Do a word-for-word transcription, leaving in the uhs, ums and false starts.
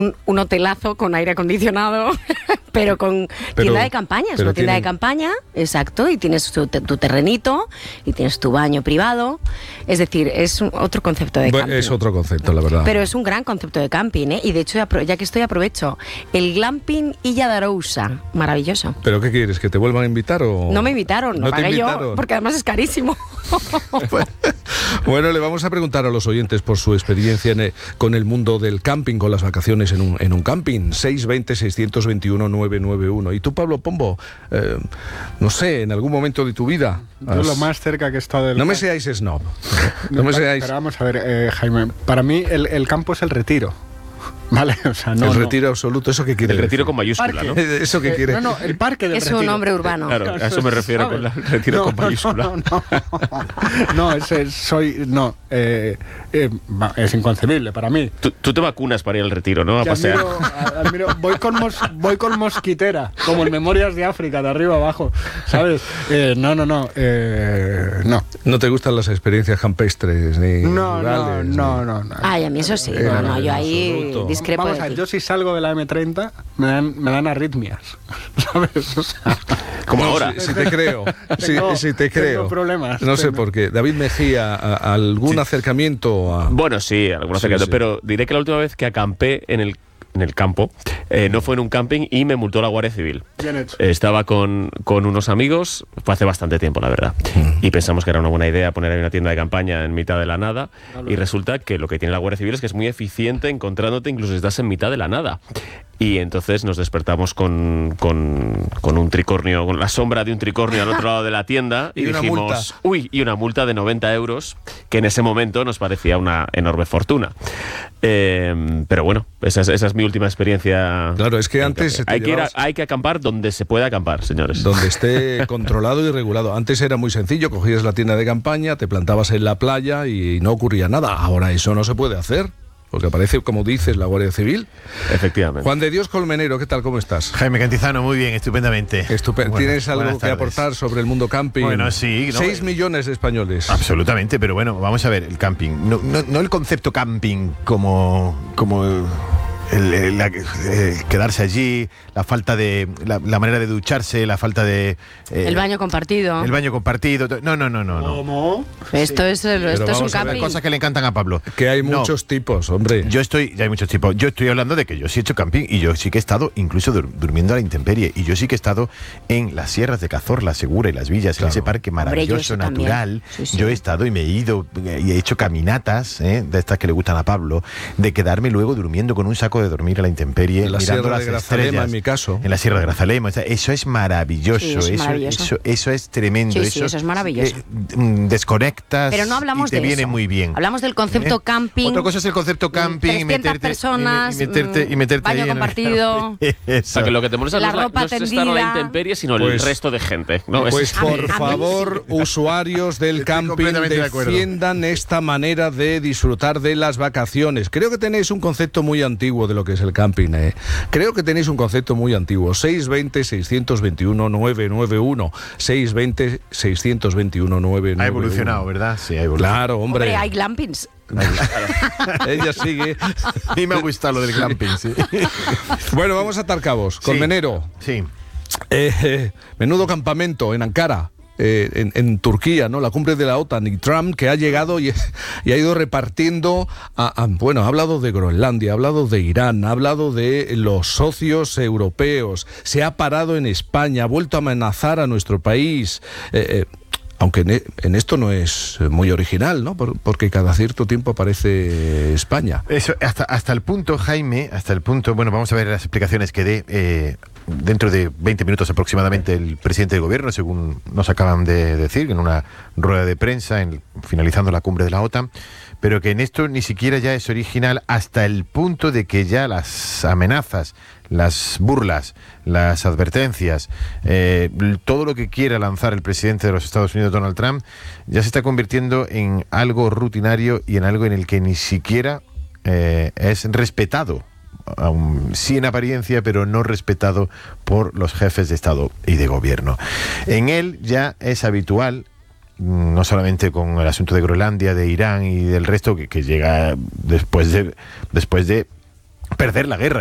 un, un hotelazo con aire acondicionado, pero con Pero- tienda de campaña. Es pero una tienda tienen- de campaña, exacto, y tienes tu, tu terrenito y tienes tu baño privado. Es decir, es un- otro concepto de Bueno, camping. es otro concepto, la verdad. Pero es un gran concepto de camping, ¿eh? Y de hecho, apro- ya que estoy, aprovecho. El glamping Illa de Arousa, maravilloso. ¿Pero qué quieres? ¿Que te vuelvan a invitar o...? No me invitaron, no, ¿No te pagué yo, invitaron? porque además es carísimo. Bueno, le vamos a preguntar a los oyentes por su experiencia en el- con el mundo del camping, con las vacaciones en un, en un camping. seis veinte, seiscientos veintiuno, novecientos noventa y uno. Y tú, Pablo Pombo, eh, no sé, en algún momento de tu vida... Yo has- lo más cerca que he estado del No me campo- seáis snob. No me pero- seáis... Pero vamos a ver, eh, Jaime, para mí el, el campo es el retiro, ¿vale? O sea, no, el no. retiro absoluto, ¿eso qué quiere El retiro con decir? mayúscula, ¿no? Parque. ¿Eso qué Eh, quiere? No, no, el parque del Es retiro. un nombre urbano. Claro, a eso me refiero con el retiro No, con no, mayúscula. No, no, no, no, es, es- soy, no, eh, eh, va, es inconcebible para mí. Tú, tú te vacunas para ir al retiro, ¿no? A Que pasear. admiro- a- admiro- voy, con mos- voy con mosquitera, como en Memorias de África, de arriba abajo, ¿sabes? Eh, no, no, no, eh, no. ¿No te gustan las experiencias campestres ni No, no, rurales, no, ni- no, no. Ay, a mí eso sí. Eh, No, no, no, en yo ahí absoluto. discrepo Vamos de a ver, ti. yo si salgo de la eme treinta me dan, me dan arritmias, ¿sabes? O sea, Como No, ahora. Si, si te creo, si, Tengo- si te tengo creo. problemas, No sé tengo- por qué. David Mejía, ¿a- a ¿algún acercamiento a...? Bueno, sí, algunos Sí, acercamientos, sí. pero diré que la última vez que acampé en el, en el campo eh, no fue en un camping y me multó la Guardia Civil. Bien hecho. Eh, Estaba con, con unos amigos, fue hace bastante tiempo, la verdad, y pensamos que era una buena idea poner ahí una tienda de campaña en mitad de la nada, y resulta que lo que tiene la Guardia Civil es que es muy eficiente encontrándote incluso si estás en mitad de la nada. Y entonces nos despertamos con, con, con un tricornio, con la sombra de un tricornio al otro lado de la tienda y, Y una dijimos, multa. uy, y una multa de noventa euros, que en ese momento nos parecía una enorme fortuna. Eh, pero bueno, esa es, esa es mi última experiencia. Claro, es que en antes camping. se te hay, que ir a- llevabas- hay que acampar donde se pueda acampar, señores. Donde esté controlado y regulado. Antes era muy sencillo, cogías la tienda de campaña, te plantabas en la playa y no ocurría nada. Ahora eso no se puede hacer, porque aparece, como dices, la Guardia Civil. Efectivamente. Juan de Dios Colmenero, ¿qué tal? ¿Cómo estás? Jaime Cantizano, muy bien, estupendamente. Estupendo. Buenas- ¿Tienes algo buenas que tardes. aportar sobre el mundo camping? Bueno, sí, no, Seis eh, millones de españoles. Absolutamente, pero bueno, vamos a ver, el camping. No, no, no el concepto camping como, como el, el- la- el quedarse allí, la falta de. La, la manera de ducharse, la falta de. eh, El baño compartido. El baño compartido. No, no, no, no. no. ¿Cómo? Esto es, esto es un vamos a ver, camping. Cosas que le encantan a Pablo. Que hay No. muchos tipos, hombre. Yo estoy, ya hay muchos tipos. Yo estoy hablando de que yo sí he hecho camping y yo sí que he estado incluso dur- durmiendo a la intemperie. Y yo sí que he estado en las sierras de Cazorla, Segura y Las Villas, Claro. en ese parque Hombre, yo maravilloso, eso también. natural. Sí, sí. Yo he estado y me he ido eh, y he hecho caminatas, ¿eh? De estas que le gustan a Pablo, de quedarme luego durmiendo con un saco de dormir a la intemperie, En la mirando Sierra las de Grazalema, estrellas. en mi caso. En la Sierra de Grazalema. O sea, eso es maravilloso. Sí, es eso, maravilloso. Eso, eso es tremendo. Sí, sí, eso es maravilloso. eh, mm, desconectas. Pero no hablamos y te de viene eso. muy bien. Hablamos del concepto ¿Eh? camping. Otra cosa es el concepto camping y trescientas meterte, personas, y, meterte, y meterte baño ahí en el- compartido. O Eso. sea, que lo que te molesta La no es, la- ropa no es estar a la tendida. intemperie, sino el Pues- resto de gente. ¿no? Es- Pues A mí- por a mí favor, usuarios del Estoy camping, completamente de acuerdo. defiendan esta manera de disfrutar de las vacaciones. Creo que tenéis un concepto muy antiguo de lo que es el camping. ¿eh? Creo que tenéis un concepto muy antiguo. seis veinte, seiscientos veintiuno, novecientos noventa y uno. seis veinte, seiscientos veintiuno, novecientos noventa y uno. Ha evolucionado, ¿verdad? Sí, ha evolucionado. Claro, hombre. Hombre, hay glampings. Ella sigue. A mí me ha gustado lo del glamping, sí. Bueno, vamos a atar cabos. Colmenero. Sí. Eh, eh, menudo campamento en Ankara. eh, en, en Turquía, ¿no? La cumbre de la OTAN, y Trump, que ha llegado y, y ha ido repartiendo, a, a, bueno, ha hablado de Groenlandia, ha hablado de Irán, ha hablado de los socios europeos, se ha parado en España, ha vuelto a amenazar a nuestro país. Eh, eh, aunque en, en esto no es muy original, ¿no? Por, porque cada cierto tiempo aparece España. Eso, hasta, hasta el punto, Jaime, hasta el punto, bueno, vamos a ver las explicaciones que dé eh, dentro de veinte minutos aproximadamente el presidente del gobierno, según nos acaban de decir en una rueda de prensa, en, finalizando la cumbre de la OTAN, pero que en esto ni siquiera ya es original hasta el punto de que ya las amenazas, las burlas, las advertencias, eh, todo lo que quiera lanzar el presidente de los Estados Unidos, Donald Trump, ya se está convirtiendo en algo rutinario y en algo en el que ni siquiera eh, es respetado, aun sí en apariencia, pero no respetado por los jefes de Estado y de Gobierno. En él ya es habitual, no solamente con el asunto de Groenlandia, de Irán y del resto, que, que llega después de, después de perder la guerra.